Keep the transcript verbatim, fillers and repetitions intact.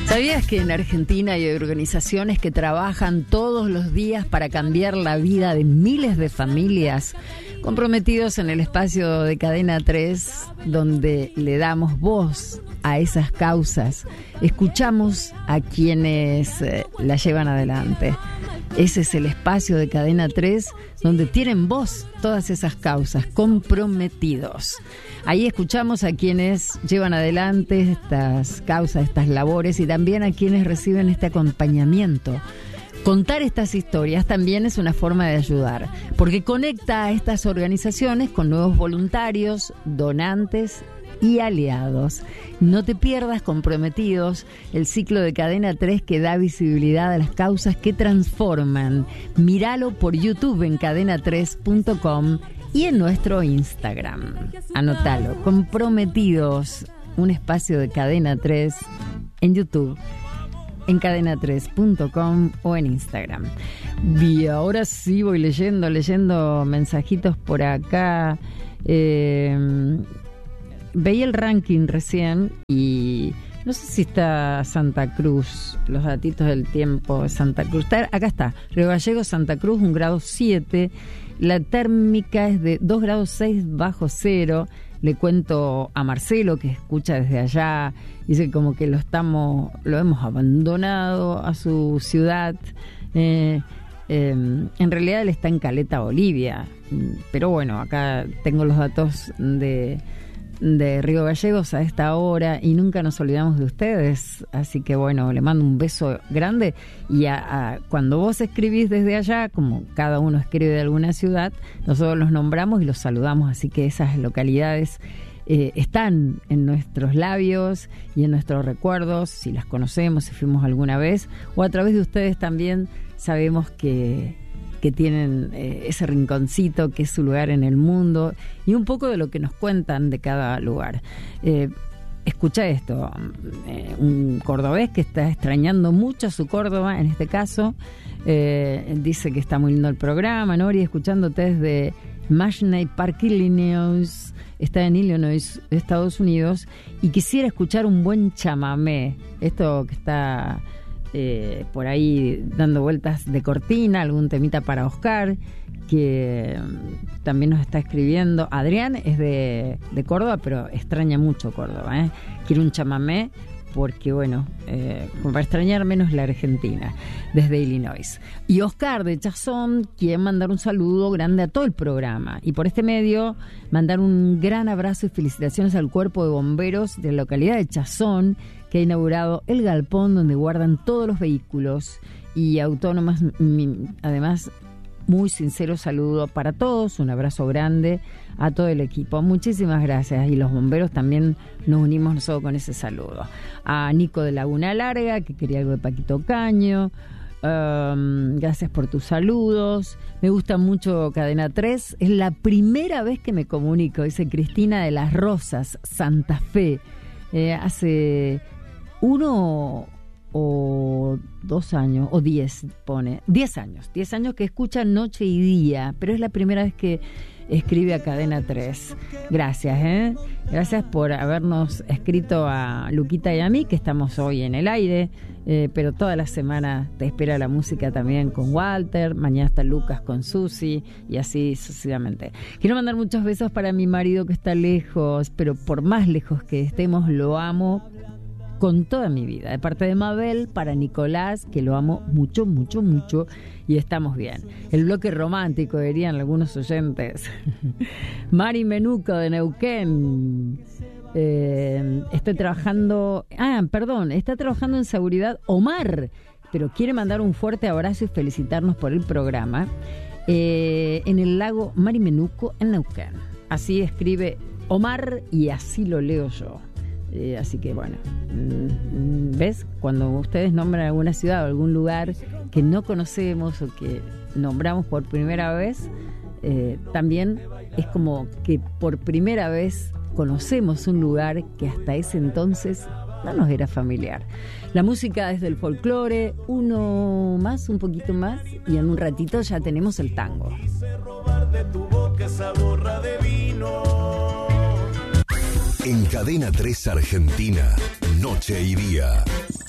¿Sabías que en Argentina hay organizaciones que trabajan todos los días para cambiar la vida de miles de familias comprometidos en el espacio de Cadena tres, donde le damos voz a esas causas? Escuchamos a quienes eh, la llevan adelante. Ese es el espacio de Cadena tres donde tienen voz todas esas causas, comprometidos. Ahí escuchamos a quienes llevan adelante estas causas, estas labores, y también a quienes reciben este acompañamiento. Contar estas historias también es una forma de ayudar, porque conecta a estas organizaciones con nuevos voluntarios, donantes y aliados. No te pierdas Comprometidos, el ciclo de Cadena tres que da visibilidad a las causas que transforman. Míralo por YouTube en cadena tres punto com y en nuestro Instagram. Anótalo, Comprometidos, un espacio de Cadena tres en YouTube, en cadena tres punto com o en Instagram. Y ahora sí voy leyendo, leyendo mensajitos por acá. Eh... Veía el ranking recién y no sé si está Santa Cruz, los datitos del tiempo de Santa Cruz. Está, acá está, Río Gallegos, Santa Cruz, un grado siete. La térmica es de dos grados seis bajo cero. Le cuento a Marcelo, que escucha desde allá, dice como que lo estamos, lo hemos abandonado a su ciudad. Eh, eh, en realidad él está en Caleta, Bolivia, pero bueno, acá tengo los datos de... de Río Gallegos a esta hora y nunca nos olvidamos de ustedes, así que bueno, le mando un beso grande. Y a, a, cuando vos escribís desde allá, como cada uno escribe de alguna ciudad, nosotros los nombramos y los saludamos, así que esas localidades eh, están en nuestros labios y en nuestros recuerdos, si las conocemos, si fuimos alguna vez, o a través de ustedes también sabemos que que tienen eh, ese rinconcito que es su lugar en el mundo, y un poco de lo que nos cuentan de cada lugar. Eh, escucha esto, eh, un cordobés que está extrañando mucho a su Córdoba, en este caso, eh, dice que está muy lindo el programa, Nori, escuchándote desde Mashney Park, Illinois, está en Illinois, Estados Unidos, y quisiera escuchar un buen chamamé, esto que está... Eh, por ahí dando vueltas de cortina, algún temita para Oscar, que um, también nos está escribiendo. Adrián es de, de Córdoba, pero extraña mucho Córdoba, ¿eh? Quiere un chamamé porque, bueno, eh, como para extrañar menos la Argentina, desde Illinois. Y Oscar de Chazón quiere mandar un saludo grande a todo el programa, y por este medio mandar un gran abrazo y felicitaciones al cuerpo de bomberos de la localidad de Chazón, que ha inaugurado el galpón donde guardan todos los vehículos y autónomas. Además, muy sincero saludo para todos, un abrazo grande a todo el equipo. Muchísimas gracias, y los bomberos también nos unimos nosotros con ese saludo. A Nico de Laguna Larga, que quería algo de Paquito Caño. Um, gracias por tus saludos. Me gusta mucho Cadena tres. Es la primera vez que me comunico, dice Cristina de las Rosas, Santa Fe. Eh, hace uno o dos años, o diez, pone, diez años, diez años que escucha noche y día, pero es la primera vez que escribe a Cadena tres. Gracias, ¿eh? Gracias por habernos escrito a Luquita y a mí, que estamos hoy en el aire, eh, pero toda la semana te espera la música también con Walter, mañana está Lucas con Susi, y así sucesivamente. Quiero mandar muchos besos para mi marido que está lejos, pero por más lejos que estemos, lo amo con toda mi vida. De parte de Mabel, para Nicolás, que lo amo mucho, mucho, mucho, y estamos bien. El bloque romántico, dirían algunos oyentes. Mari Menuco de Neuquén. Eh, estoy trabajando... Ah, perdón, está trabajando en seguridad Omar, pero quiere mandar un fuerte abrazo y felicitarnos por el programa. Eh, en el lago Mari Menuco, en Neuquén. Así escribe Omar y así lo leo yo. Eh, así que bueno, ¿ves? Cuando ustedes nombran alguna ciudad o algún lugar que no conocemos o que nombramos por primera vez, eh, también es como que por primera vez conocemos un lugar que hasta ese entonces no nos era familiar. La música es del folclore, uno más, un poquito más, y en un ratito ya tenemos el tango. En Cadena tres Argentina, Noche y Día.